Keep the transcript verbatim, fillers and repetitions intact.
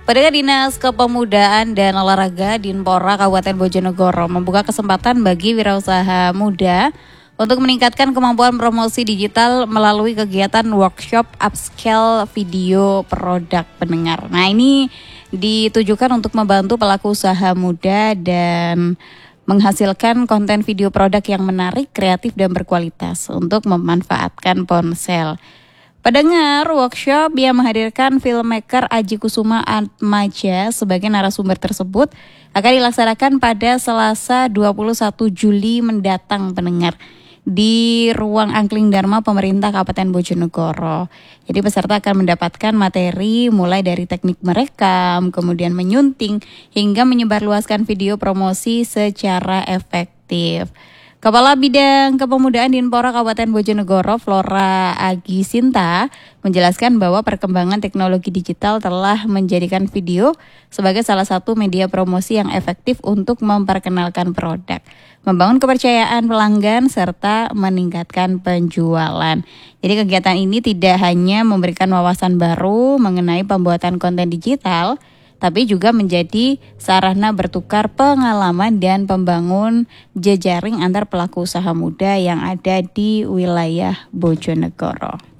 Saudara Dinas Kepemudaan dan Olahraga Dinpora Kabupaten Bojonegoro membuka kesempatan bagi wirausaha muda untuk meningkatkan kemampuan promosi digital melalui kegiatan workshop upscale video produk pendengar. Nah, ini ditujukan untuk membantu pelaku usaha muda dan menghasilkan konten video produk yang menarik, kreatif, dan berkualitas untuk memanfaatkan ponsel. Pendengar workshop yang menghadirkan filmmaker Aji Kusuma Atmaja sebagai narasumber tersebut akan dilaksanakan pada Selasa dua puluh satu Juli mendatang pendengar di Ruang Angkling Dharma Pemerintah Kabupaten Bojonegoro. Jadi peserta akan mendapatkan materi mulai dari teknik merekam, kemudian menyunting, hingga menyebarluaskan video promosi secara efektif. Kepala Bidang Kepemudaan Dinpora Kabupaten Bojonegoro, Flora Agi Sinta, menjelaskan bahwa perkembangan teknologi digital telah menjadikan video sebagai salah satu media promosi yang efektif untuk memperkenalkan produk, membangun kepercayaan pelanggan, serta meningkatkan penjualan. Jadi kegiatan ini tidak hanya memberikan wawasan baru mengenai pembuatan konten digital, tapi juga menjadi sarana bertukar pengalaman dan pembangun jejaring antar pelaku usaha muda yang ada di wilayah Bojonegoro.